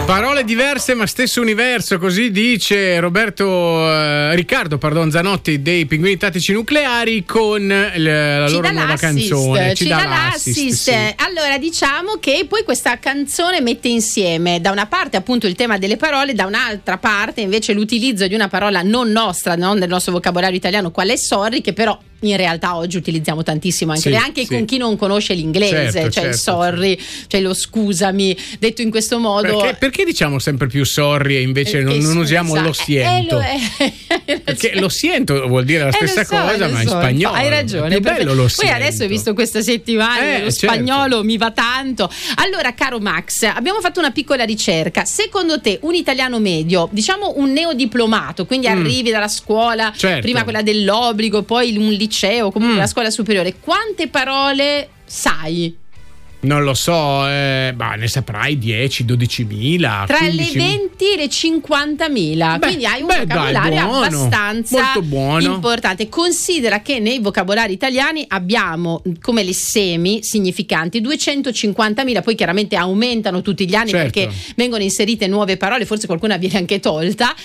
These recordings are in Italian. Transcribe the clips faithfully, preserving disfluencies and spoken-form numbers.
Parole diverse ma stesso universo, così dice Roberto eh, Riccardo pardon, Zanotti dei Pinguini Tattici Nucleari con il, la ci loro nuova canzone. Ci, ci dà l'assist. Sì. Allora diciamo che poi questa canzone mette insieme da una parte appunto il tema delle parole, da un'altra parte invece l'utilizzo di una parola non nostra, non del nostro vocabolario italiano, quale è sorry, che però in realtà oggi utilizziamo tantissimo anche, sì, anche sì. con chi non conosce l'inglese, certo, cioè certo, il sorry, certo. cioè lo scusami, detto in questo modo. Perché, perché diciamo sempre più sorry e invece non, non usiamo lo siento? Eh, eh, perché lo siento vuol dire la stessa eh, so, cosa, ma so, in spagnolo. Hai ragione. È più bello lo Poi adesso, visto questa settimana, eh, lo certo. spagnolo mi va tanto. Allora, caro Max, abbiamo fatto una piccola ricerca. Secondo te, un italiano medio, diciamo un neodiplomato, quindi mm. arrivi dalla scuola, certo. prima quella dell'obbligo, poi un liceo, comunque mm. la scuola superiore, quante parole sai? Non lo so, eh, bah, ne saprai dieci, dodicimila. Tra quindici... le venti e le cinquantamila. Beh, quindi hai un beh, vocabolario dai, buono, abbastanza molto buono. importante. Considera che nei vocabolari italiani abbiamo come le semi significanti duecentocinquantamila, poi chiaramente aumentano tutti gli anni, certo. perché vengono inserite nuove parole, forse qualcuna viene anche tolta,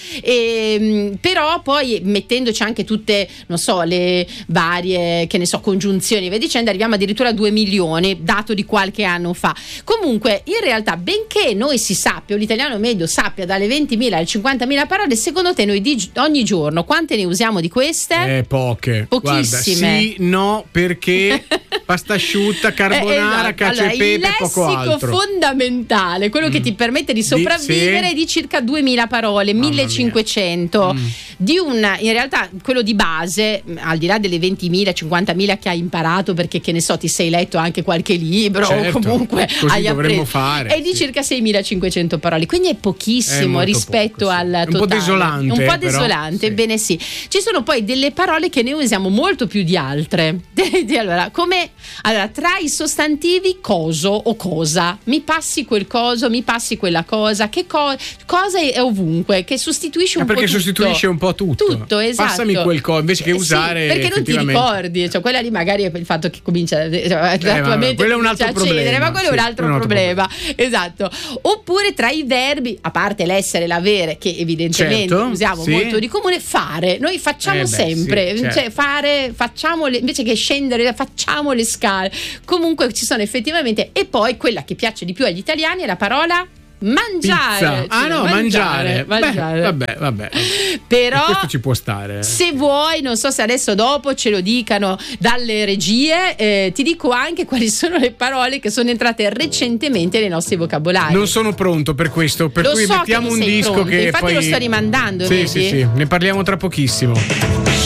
e, però poi mettendoci anche tutte, non so, le varie, che ne so, congiunzioni e via dicendo, arriviamo addirittura a due milioni, dato di qualche qualche anno fa. Comunque in realtà, benché noi si sappia, o l'italiano medio sappia dalle ventimila alle cinquantamila parole, secondo te noi di, ogni giorno quante ne usiamo di queste? Eh, poche. Pochissime. Guarda, sì, no, perché pasta asciutta, carbonara, eh, esatto. cacio allora, e pepe, poco altro. Il lessico fondamentale, quello mm. che ti permette di sopravvivere, di, sì. è di circa duemila parole, Mamma millecinquecento. Mm. Di un, in realtà quello di base, al di là delle ventimila, cinquantamila che hai imparato perché, che ne so, ti sei letto anche qualche libro, certo. o comunque così hai dovremmo fare, è di sì. circa seimilacinquecento parole, quindi è pochissimo è rispetto poco, sì. al totale. Un po' desolante, un po' però, desolante, sì. bene sì. Ci sono poi delle parole che ne usiamo molto più di altre. Allora, come allora, tra i sostantivi coso o cosa, mi passi quel coso, mi passi quella cosa, che co- cosa è ovunque, che sostituisce un Ma po' perché tutto. sostituisce un po' tutto. Tutto, esatto. Passami quel coso invece che usare, sì, perché non ti ricordi, cioè quella lì magari è il fatto che comincia, cioè, eh, ma, quello è un altro problema, ma quello sì, è un altro, un altro problema. problema, esatto. Oppure tra i verbi, a parte l'essere, l'avere, che evidentemente certo, usiamo sì. molto di comune, fare, noi facciamo eh beh, sempre, sì, certo. cioè fare, facciamo le, invece che scendere, facciamo le scale. Comunque ci sono effettivamente, e poi quella che piace di più agli italiani è la parola mangiare. Pizza. Ah no, mangiare, mangiare. Beh, vabbè, vabbè. Però e questo ci può stare. Se vuoi, non so se adesso dopo ce lo dicano dalle regie, eh, ti dico anche quali sono le parole che sono entrate recentemente nei nostri vocabolari. Non sono pronto per questo, per lo cui so mettiamo che un disco pronto. che infatti poi lo sto rimandando. Sì, vedi? sì, sì, ne parliamo tra pochissimo.